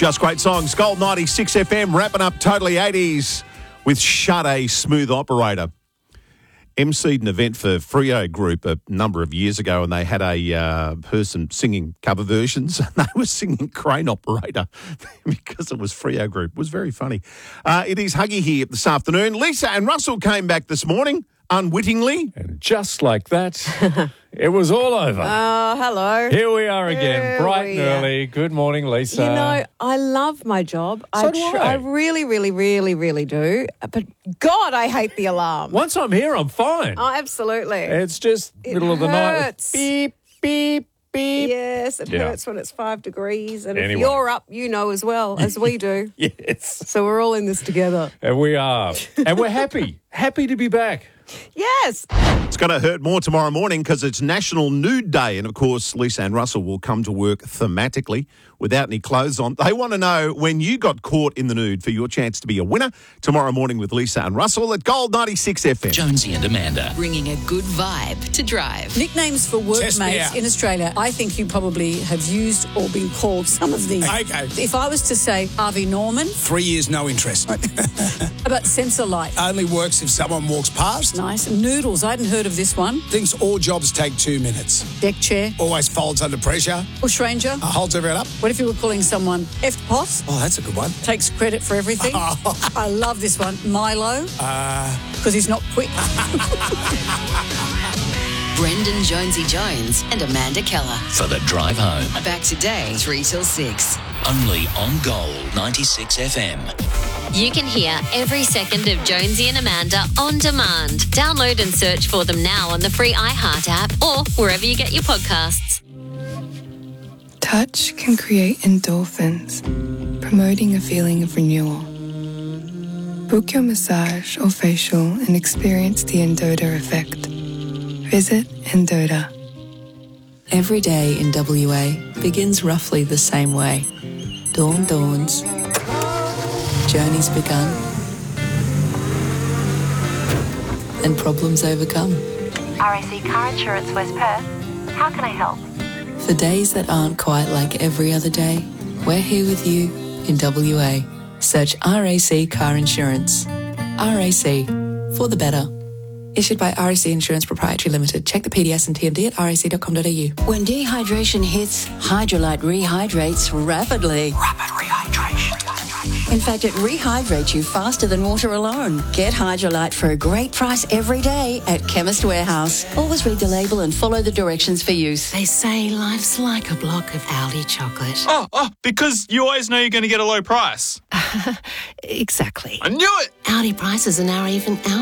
Just great songs. Gold 96 FM wrapping up totally 80s with Sade, Smooth Operator. MC'd an event for Freo Group a number of years ago, and they had a person singing cover versions, and they were singing Crane Operator because it was Freo Group. It was very funny. It is Huggy here this afternoon. Lisa and Russell came back this morning, unwittingly. And just like that, it was all over. Oh, hello. Here we are again, Here bright we and early. Good morning, Lisa. You know, I love my job. So do I. I really, really, really, really do. But God, I hate the alarm. Once I'm here, I'm fine. Oh, absolutely. It's just middle of the night. hurts. Beep, beep, beep. Yes, it Yeah. hurts when it's 5 degrees. And if Anyway. you're up, you know as well as we do. Yes. So we're all in this together. And we are. And we're happy. Happy to be back. Yes. It's going to hurt more tomorrow morning because it's National Nude Day. And, of course, Lisa and Russell will come to work thematically without any clothes on. They want to know when you got caught in the nude for your chance to be a winner tomorrow morning with Lisa and Russell at Gold 96 FM. Jonesy and Amanda. Bringing a good vibe to drive. Nicknames for workmates in Australia. I think you probably have used or been called some of these. Okay. If I was to say Harvey Norman, 3 years, no interest. about sensor light. Only works if someone walks past. Nice. Noodles. I hadn't heard of this one. Thinks all jobs take 2 minutes. Deck chair. Always folds under pressure. Bushranger. Holds everyone up. What if you were calling someone F-Poss? Oh, that's a good one. Takes credit for everything. I love this one. Milo. Because he's not quick. Brendan Jonesy Jones and Amanda Keller. For the drive home. Back today, 3 till 6. Only on Gold 96 FM. You can hear every second of Jonesy and Amanda on demand. Download and search for them now on the free iHeart app or wherever you get your podcasts. Touch can create endorphins, promoting a feeling of renewal. Book your massage or facial and experience the Endota effect. Visit Endota. Every day in WA begins roughly the same way. Dawn dawns. Journey's begun. And problems overcome. RAC Car Insurance West Perth. How can I help? For days that aren't quite like every other day, we're here with you in WA. Search RAC Car Insurance. RAC. For the better. Issued by RAC Insurance Proprietary Limited. Check the PDS and TMD at rac.com.au. When dehydration hits, Hydrolite rehydrates rapidly. Rapid rehydration. In fact, it rehydrates you faster than water alone. Get Hydrolite for a great price every day at Chemist Warehouse. Always read the label and follow the directions for use. They say life's like a block of Aldi chocolate. Oh, because you always know you're going to get a low price. Exactly. I knew it! Aldi prices are now even